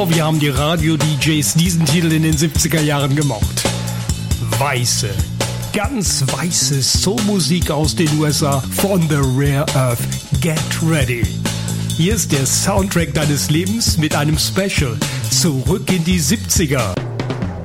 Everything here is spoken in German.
Oh, wie haben die Radio-DJs diesen Titel in den 70er Jahren gemocht. Weiße, ganz weiße Soul-Musik aus den USA von The Rare Earth. Get ready. Hier ist der Soundtrack deines Lebens mit einem Special. Zurück in die 70er.